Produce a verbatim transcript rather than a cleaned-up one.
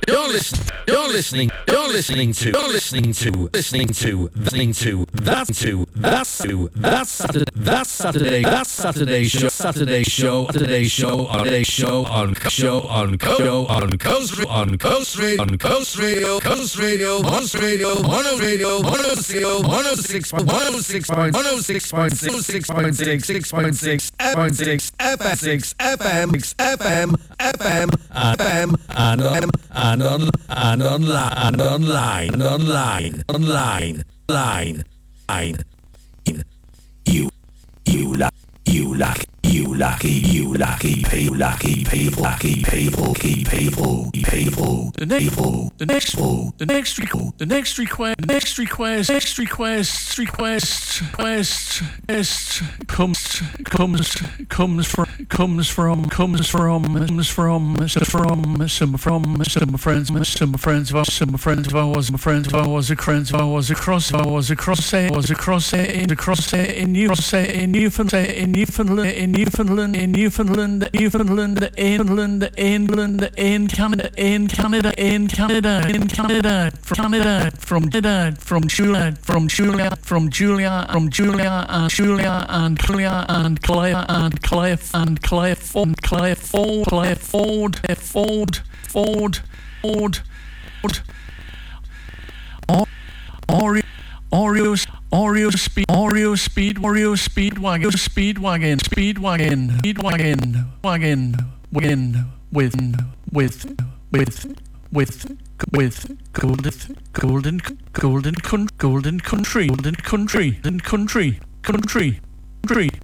You're listening. You're listening. You're listening to. You're listening to. Listening to. Listening to. That to. That's to. That's Saturday. That's Saturday. That's Saturday show. Saturday show. Saturday show. On today's show. On show. On show. On coast. On coast radio. On coast radio. Coast radio. Once radio. Mono radio. Mono radio. Mono six. Mono six point. Mono six point six. Six point six. Six point six. F point six. F M six. F M. F M. F M. F M. And on. And on. And online. And online. And online. Online. Line. Line. You. You luck. You luck. You lucky. You lucky. You lucky. People. Lucky. People. People. People. The next. People. The next. The next. requ- The next request. Next request. Next request. Request. Request. Request. Comes. Comes. Comes from. Comes from. Comes from. Comes from. From. Some from. Some friends. Some friends of ours. Some friends of ours. Some friends of ours. A friends of ours. Across. Ours. Across. Was across. In across. In Newfoundland. In Newfoundland. In Newfoundland. In Newfoundland. In Newfoundland. Newfoundland. England. England. In Canada. In Canada. In Canada. In Canada. From Canada. From Canada. From Julia. From Julia. From Julia. From Julia. And Julia. And Julia. And Claire. And Claire. And Claire Ford. Claire Ford. Claire Ford. Ford. Ford. Ford. Ford. Oreo. Oreo. Oreo speed. Oreo speed. Oreo speedwagon. Speedwagon. Speedwagon. Speedwagon. Wagon. Wagon. With. With. With. With. With. Golden. Golden. Golden. Golden country. Golden country. Golden country. Country. Country.